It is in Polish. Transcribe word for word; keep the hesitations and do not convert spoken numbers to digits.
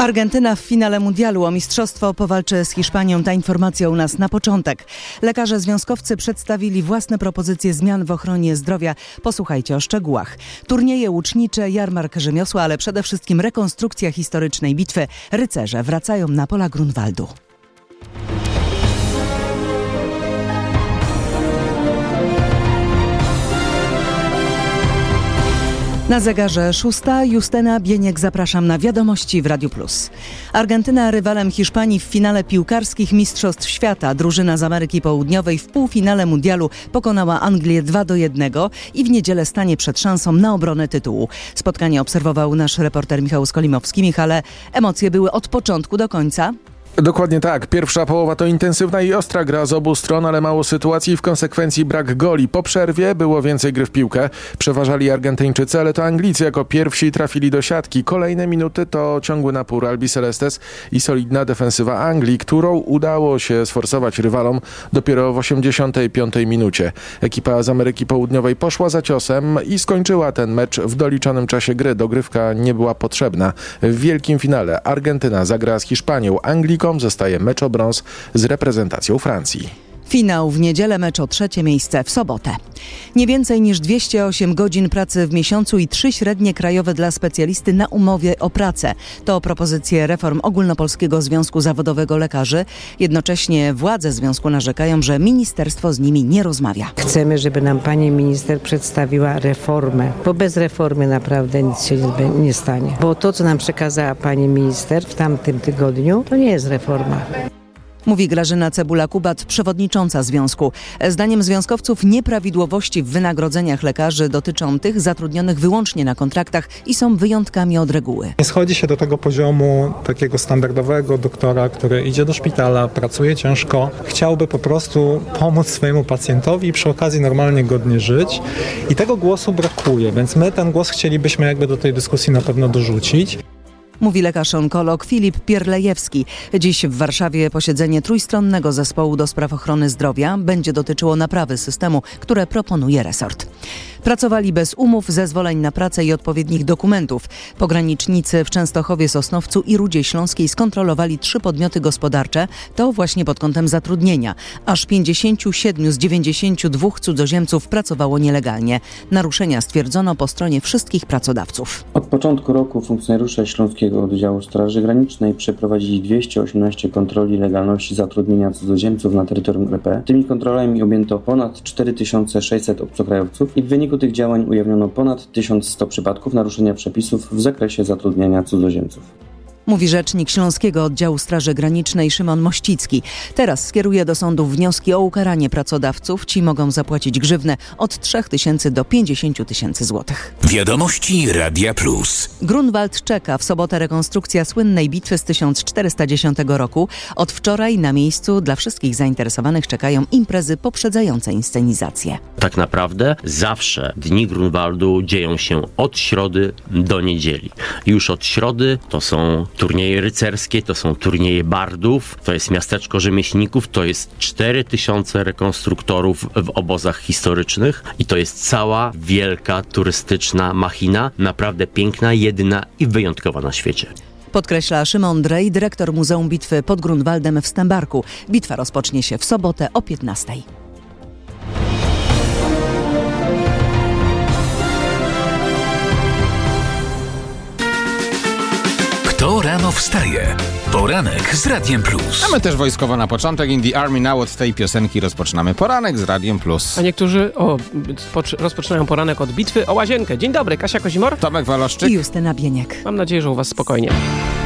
Argentyna w finale mundialu o mistrzostwo powalczy z Hiszpanią. Ta informacja u nas na początek. Lekarze związkowcy przedstawili własne propozycje zmian w ochronie zdrowia. Posłuchajcie o szczegółach. Turnieje łucznicze, jarmark rzemiosła, ale przede wszystkim rekonstrukcja historycznej bitwy. Rycerze wracają na pola Grunwaldu. Na zegarze szósta. Justyna Bieniek, zapraszam na wiadomości w Radiu Plus. Argentyna rywalem Hiszpanii w finale piłkarskich Mistrzostw Świata. Drużyna z Ameryki Południowej w półfinale mundialu pokonała Anglię dwa do jednego i w niedzielę stanie przed szansą na obronę tytułu. Spotkanie obserwował nasz reporter Michał Skolimowski. Michale, emocje były od początku do końca. Dokładnie tak. Pierwsza połowa to intensywna i ostra gra z obu stron, ale mało sytuacji, w konsekwencji brak goli. Po przerwie było więcej gry w piłkę. Przeważali Argentyńczycy, ale to Anglicy jako pierwsi trafili do siatki. Kolejne minuty to ciągły napór Albicelestes i solidna defensywa Anglii, którą udało się sforsować rywalom dopiero w osiemdziesiątej piątej minucie. Ekipa z Ameryki Południowej poszła za ciosem i skończyła ten mecz w doliczonym czasie gry. Dogrywka nie była potrzebna. W wielkim finale Argentyna zagra z Hiszpanią. Anglikom zostaje mecz o brąz z reprezentacją Francji. Finał w niedzielę, mecz o trzecie miejsce w sobotę. Nie więcej niż dwieście osiem godzin pracy w miesiącu i trzy średnie krajowe dla specjalisty na umowie o pracę. To propozycje reform Ogólnopolskiego Związku Zawodowego Lekarzy. Jednocześnie władze związku narzekają, że ministerstwo z nimi nie rozmawia. Chcemy, żeby nam pani minister przedstawiła reformę, bo bez reformy naprawdę nic się nie, nie stanie. Bo to, co nam przekazała pani minister w tamtym tygodniu, to nie jest reforma. Mówi Grażyna Cebula-Kubat, przewodnicząca związku. Zdaniem związkowców nieprawidłowości w wynagrodzeniach lekarzy dotyczą tych zatrudnionych wyłącznie na kontraktach i są wyjątkami od reguły. Nie schodzi się do tego poziomu takiego standardowego doktora, który idzie do szpitala, pracuje ciężko, chciałby po prostu pomóc swojemu pacjentowi i przy okazji normalnie godnie żyć. I tego głosu brakuje, więc my ten głos chcielibyśmy jakby do tej dyskusji na pewno dorzucić. Mówi lekarz-onkolog Filip Pierlejewski. Dziś w Warszawie posiedzenie trójstronnego zespołu do spraw ochrony zdrowia będzie dotyczyło naprawy systemu, które proponuje resort. Pracowali bez umów, zezwoleń na pracę i odpowiednich dokumentów. Pogranicznicy w Częstochowie, Sosnowcu i Rudzie Śląskiej skontrolowali trzy podmioty gospodarcze. To właśnie pod kątem zatrudnienia. Aż pięćdziesięciu siedmiu z dziewięćdziesięciu dwóch cudzoziemców pracowało nielegalnie. Naruszenia stwierdzono po stronie wszystkich pracodawców. Od początku roku funkcjonariusze Śląskiego Oddziału Straży Granicznej przeprowadzili dwieście osiemnaście kontroli legalności zatrudnienia cudzoziemców na terytorium R P. Tymi kontrolami objęto ponad cztery tysiące sześćset obcokrajowców i w wyniku tych działań ujawniono ponad tysiąc sto przypadków naruszenia przepisów w zakresie zatrudniania cudzoziemców. Mówi rzecznik Śląskiego Oddziału Straży Granicznej Szymon Mościcki. Teraz skieruje do sądów wnioski o ukaranie pracodawców. Ci mogą zapłacić grzywnę od trzech tysięcy do pięćdziesięciu tysięcy złotych. Wiadomości Radia Plus. Grunwald czeka. W sobotę rekonstrukcja słynnej bitwy z tysiąc czterysta dziesiątego roku. Od wczoraj na miejscu dla wszystkich zainteresowanych czekają imprezy poprzedzające inscenizację. Tak naprawdę zawsze dni Grunwaldu dzieją się od środy do niedzieli. Już od środy to są turnieje rycerskie, to są turnieje bardów, to jest miasteczko rzemieślników, to jest cztery tysiące rekonstruktorów w obozach historycznych i to jest cała wielka turystyczna machina, naprawdę piękna, jedyna i wyjątkowa na świecie. Podkreśla Szymon Drej, dyrektor Muzeum Bitwy pod Grunwaldem w Stębarku. Bitwa rozpocznie się w sobotę o piętnastej. Kto rano wstaje? Poranek z Radiem Plus. Mamy też wojskowo na początek. In the Army Now. Od tej piosenki rozpoczynamy poranek z Radiem Plus. A niektórzy o, rozpoczynają poranek od bitwy o Łazienkę. Dzień dobry, Kasia Kozimor, Tomek Waloszczyk i Justyna Bieniek. Mam nadzieję, że u was spokojnie.